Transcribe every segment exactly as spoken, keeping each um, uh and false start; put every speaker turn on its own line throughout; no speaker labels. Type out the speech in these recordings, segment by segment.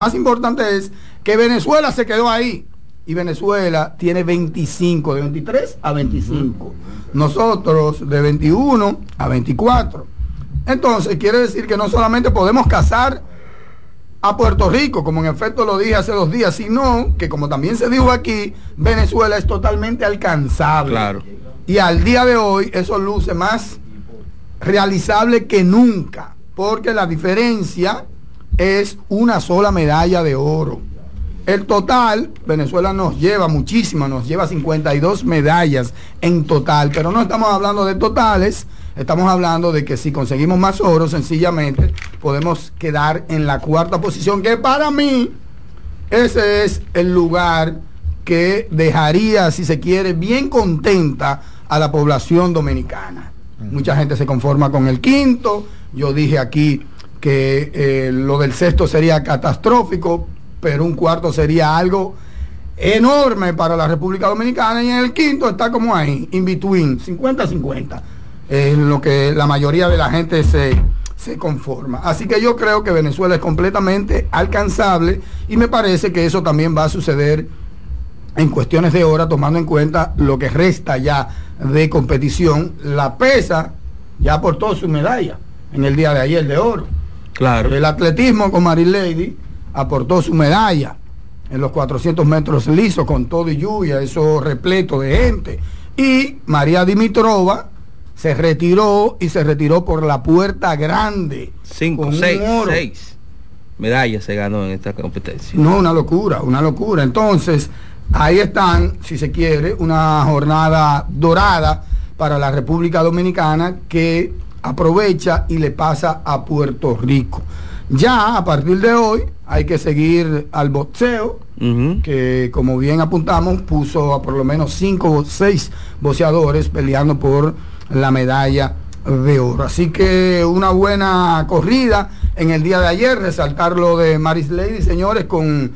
más importante es que Venezuela se quedó ahí y Venezuela tiene veinticinco, de veintitrés a veinticinco, uh-huh. Nosotros de veintiuno a veinticuatro. Entonces quiere decir que no solamente podemos cazar a Puerto Rico, como en efecto lo dije hace dos días, sino que, como también se dijo aquí, Venezuela es totalmente alcanzable.
Claro.
Y al día de hoy eso luce más realizable que nunca, porque la diferencia es una sola medalla de oro. El total, Venezuela nos lleva muchísimas, nos lleva cincuenta y dos medallas en total, pero no estamos hablando de totales, estamos hablando de que si conseguimos más oro, sencillamente podemos quedar en la cuarta posición, que para mí ese es el lugar que dejaría, si se quiere, bien contenta a la población dominicana. Uh-huh. Mucha gente se conforma con el quinto. Yo dije aquí que eh, lo del sexto sería catastrófico, pero un cuarto sería algo enorme para la República Dominicana, y en el quinto está como ahí, in between, cincuenta a cincuenta, es lo que la mayoría de la gente se, se conforma. Así que yo creo que Venezuela es completamente alcanzable, y me parece que eso también va a suceder en cuestiones de hora, tomando en cuenta lo que resta ya de competición. La PESA ya aportó su medalla en el día de ayer de oro.
Claro.
El atletismo con Marilady aportó su medalla en los cuatrocientos metros lisos con todo y lluvia, eso repleto de gente. Y María Dimitrova se retiró y se retiró por la puerta grande.
Cinco, seis, seis medallas se ganó en esta competencia.
No, una locura, una locura. Entonces, ahí están, si se quiere, una jornada dorada para la República Dominicana que aprovecha y le pasa a Puerto Rico. Ya a partir de hoy hay que seguir al boxeo, uh-huh. que como bien apuntamos puso a por lo menos cinco o seis boxeadores peleando por la medalla de oro. Así que una buena corrida en el día de ayer, resaltar lo de Marilady, señores, con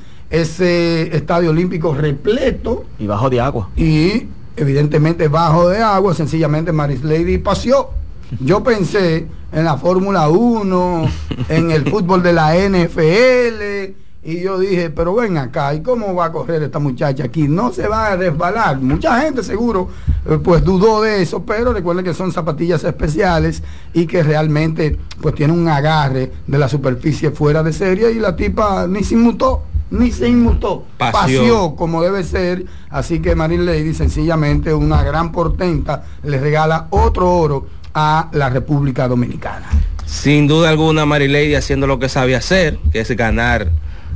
ese estadio olímpico repleto.
Y bajo de agua.
Y evidentemente bajo de agua, sencillamente Marilady paseó. Yo pensé en la Fórmula uno, en el fútbol de la N F L, y yo dije, pero ven acá, ¿y cómo va a correr esta muchacha aquí? No se va a resbalar. Mucha gente seguro eh, pues dudó de eso, pero recuerden que son zapatillas especiales y que realmente pues tiene un agarre de la superficie fuera de serie, y la tipa ni se inmutó, ni se inmutó, paseó, paseó como debe ser. Así que Marilady, sencillamente una gran portenta, le regala otro oro a la República Dominicana.
Sin duda alguna, Marilady haciendo lo que sabe hacer, que es ganar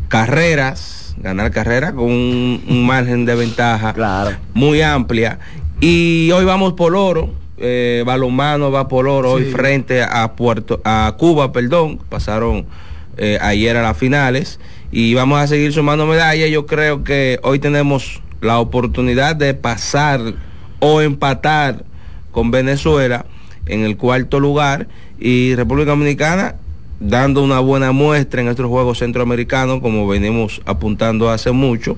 carreras, ganar carreras con un, un margen de ventaja claro. muy amplia. Y hoy vamos por oro, eh, balonmano va por oro, sí. Hoy frente a Puerto, a Cuba, perdón, pasaron eh, ayer a las finales, y vamos a seguir sumando medallas. Yo creo que hoy tenemos la oportunidad de pasar o empatar con Venezuela en el cuarto lugar, y República Dominicana dando una buena muestra en estos Juegos Centroamericanos, como venimos apuntando hace mucho.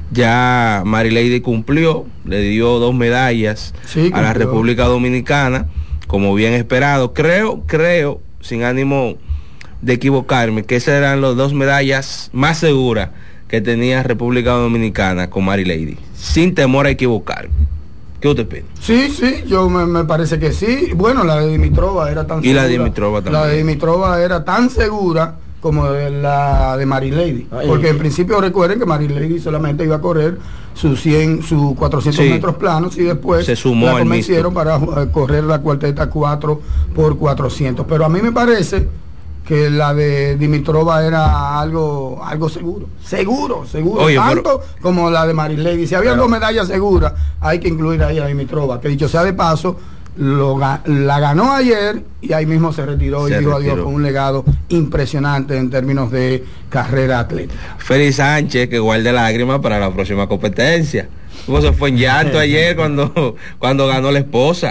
Ya Marilady cumplió, le dio dos medallas sí, a la República Dominicana, como bien esperado. Creo, creo, sin ánimo de equivocarme, que esas eran las dos medallas más seguras que tenía República Dominicana con Marilady, sin temor a equivocarme. ¿Qué usted piensa?
Sí, sí, yo me, me parece que sí. Bueno, la de Dimitrova era tan
y
segura.
Y la de Dimitrova también.
La de Dimitrova era tan segura como la de Marilady. Ay, porque en principio recuerden que Marilady solamente iba a correr sus cien, sus cuatrocientos sí. metros planos, y después
se sumó
la convencieron para uh, correr la cuarteta cuatro por cuatrocientos. Pero a mí me parece que la de Dimitrova era algo algo seguro, seguro, seguro, Oye, tanto pero, como la de Marilady. Si había pero, dos medallas seguras, hay que incluir ahí a Dimitrova, que dicho sea de paso, lo, la ganó ayer y ahí mismo se retiró se y dijo adiós con un legado impresionante en términos de carrera atlética.
Félix Sánchez, que guarde lágrimas para la próxima competencia. Como se fue en llanto ayer cuando, cuando ganó la esposa.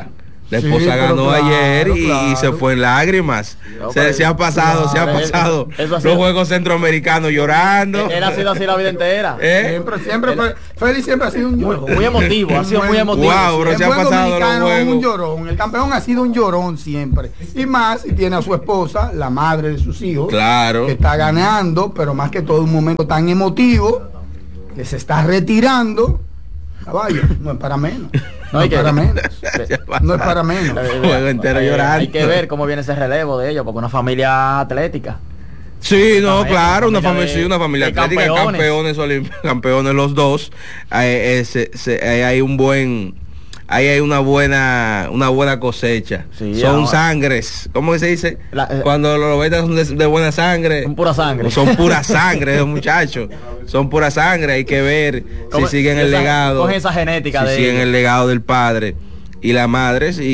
La esposa sí, ganó claro, ayer y, claro. y se fue en lágrimas. No, se, se ha pasado, claro, se ha pasado eso, eso los Juegos Centroamericanos llorando.
Él ha sido así la vida entera.
¿Eh? Siempre, siempre, él, Félix siempre ha sido un llorón.
Muy, muy emotivo, ha sido muy emotivo.
Wow, pero se ha pasado los juegos. Un llorón. El campeón ha sido un llorón siempre. Y más si tiene a su esposa, la madre de sus hijos,
claro,
que está ganando, pero más que todo un momento tan emotivo que se está retirando. Caballo, no es para menos. No, no es para menos. No es para menos.
Juego entero llorando.
Hay que ver cómo viene ese relevo de ellos, porque una familia atlética.
Sí, no, claro, una familia, sí, una familia atlética, campeones, campeones, olimp- campeones los dos. Eh, eh, se, se, eh, hay un buen, ahí hay una buena, una buena cosecha. Sí, son ahora sangres, ¿cómo se dice? La, eh, Cuando los betas son de, de buena sangre.
Son pura sangre.
Son pura sangre, esos muchachos. Son pura sangre, hay que ver si siguen el legado.
Coge esa genética
si
de
siguen
ellos.
el legado del padre y la madre. Si